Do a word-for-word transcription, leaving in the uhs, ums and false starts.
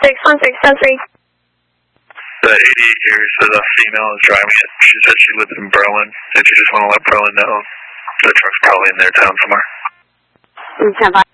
six one six ten three. The eighty-eight here says a female is driving it. She said she lives in Berlin. If you just want to let Berlin know, the truck's probably in their town somewhere. ten five.